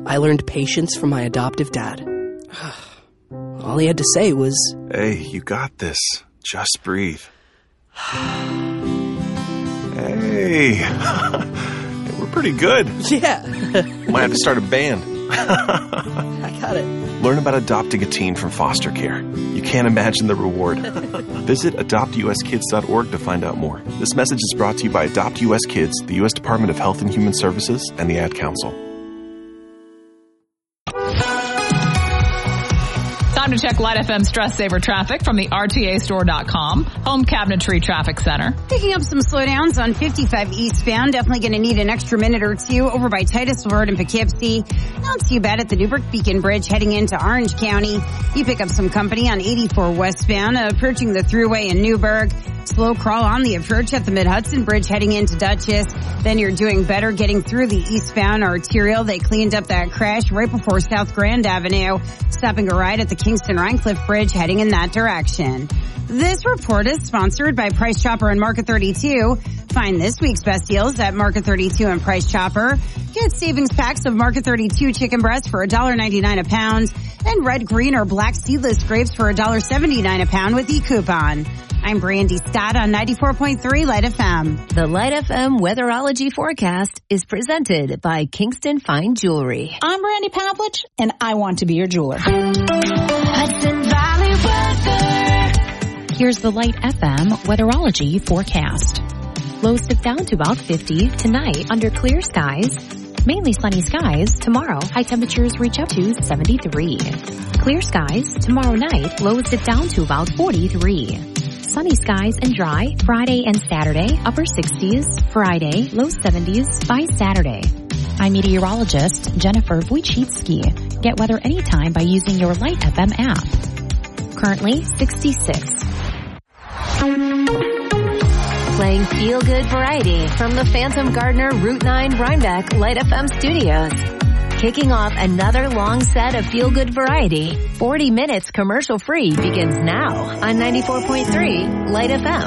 I learned patience from my adoptive dad. All he had to say was, "Hey, you got this. Just breathe." Hey, we're pretty good. yeah. Might have to start a band. I got it. Learn about adopting a teen from foster care. You can't imagine the reward. Visit adoptuskids.org to find out more. This message is brought to you by Adopt U.S. Kids, the U.S. Department of Health and Human Services, and the Ad Council. Time to check Light FM Stress Saver traffic from the RTAstore.com Home Cabinetry Traffic Center. Picking up some slowdowns on 55 eastbound. Definitely going to need an extra minute or two over by Titusville and Poughkeepsie. Not too bad at the Newburgh Beacon Bridge heading into Orange County. You pick up some company on 84 westbound, approaching the Thruway in Newburgh. Slow crawl on the approach at the Mid-Hudson Bridge heading into Dutchess. Then you're doing better getting through the eastbound arterial. They cleaned up that crash right before South Grand Avenue. Stopping a ride at the Kingston-Rhinecliff Bridge heading in that direction. This report is sponsored by Price Chopper and Market 32. Find this week's best deals at Market 32 and Price Chopper. Get savings packs of Market 32 chicken breasts for $1.99 a pound and red, green, or black seedless grapes for $1.79 a pound with e-coupon. I'm Brandy Stott on 94.3 Light FM. The Light FM Weatherology Forecast is presented by Kingston Fine Jewelry. I'm Brandy Pavlich, and I want to be your jeweler. Hudson Valley weather. Here's the Light FM Weatherology Forecast. Lows dip down to about 50 tonight under clear skies. Mainly sunny skies. Tomorrow, high temperatures reach up to 73. Clear skies. Tomorrow night, lows dip down to about 43. Sunny skies and dry Friday and Saturday, upper 60s. Friday, low 70s by Saturday. I'm meteorologist Jennifer Wojcicki. Get weather anytime by using your Light FM app. Currently 66. Playing feel-good variety from the Phantom Gardener Route 9 Rhinebeck Light FM studios. Kicking off another long set of feel-good variety. 40 minutes commercial-free begins now on 94.3 Light FM.